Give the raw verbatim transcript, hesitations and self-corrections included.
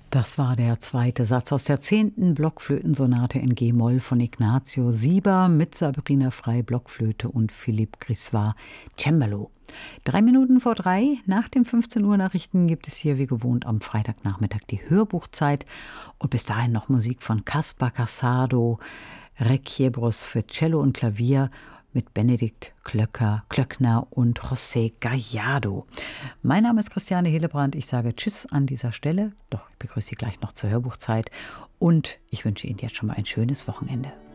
Das war der zweite Satz aus der zehnten Blockflötensonate in G-Moll von Ignazio Sieber mit Sabrina Frey Blockflöte und Philippe Grissois Cembalo. Drei Minuten vor drei, nach dem fünfzehn Uhr Nachrichten, gibt es hier wie gewohnt am Freitagnachmittag die Hörbuchzeit. Und bis dahin noch Musik von Caspar Casado, Requiebros für Cello und Klavier mit Benedikt Klöcker, Klöckner und José Gallardo. Mein Name ist Christiane Hillebrand. Ich sage Tschüss an dieser Stelle. Doch, ich begrüße Sie gleich noch zur Hörbuchzeit. Und ich wünsche Ihnen jetzt schon mal ein schönes Wochenende.